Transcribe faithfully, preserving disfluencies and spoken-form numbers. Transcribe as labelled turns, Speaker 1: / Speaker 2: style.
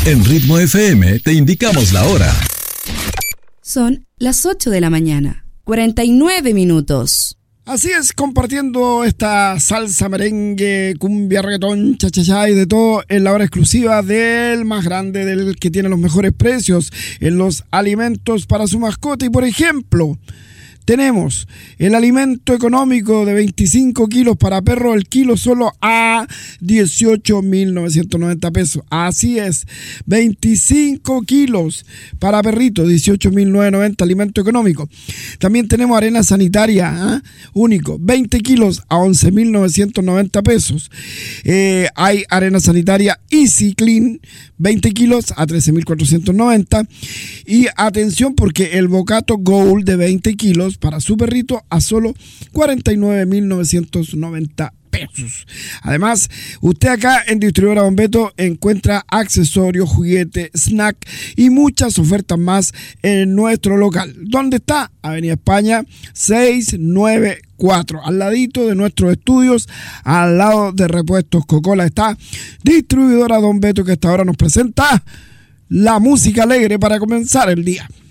Speaker 1: En Ritmo F M te indicamos la hora.
Speaker 2: Son las ocho de la mañana, cuarenta y nueve minutos.
Speaker 3: Así es, compartiendo esta salsa, merengue, cumbia, reggaetón, cha-cha-cha y de todo en la hora exclusiva del más grande, del que tiene los mejores precios en los alimentos para su mascota. Y por ejemplo, tenemos el alimento económico de veinticinco kilos para perro, el kilo solo a dieciocho mil novecientos noventa pesos. Así es, veinticinco kilos para perrito, dieciocho mil novecientos noventa, alimento económico. También tenemos arena sanitaria, ¿eh? único, veinte kilos a once mil novecientos noventa pesos. Eh, hay arena sanitaria Easy Clean, veinte kilos a trece mil cuatrocientos noventa. Y atención, porque el Bocato Gold de veinte kilos para su perrito a solo cuarenta y nueve mil novecientos noventa pesos. Además, usted acá en Distribuidora Don Beto encuentra accesorios, juguetes, snack y muchas ofertas más en nuestro local. ¿Dónde está? Avenida España seiscientos noventa y cuatro, al ladito de nuestros estudios, al lado de Repuestos Coca-Cola está Distribuidora Don Beto, que hasta ahora nos presenta la música alegre para comenzar el día.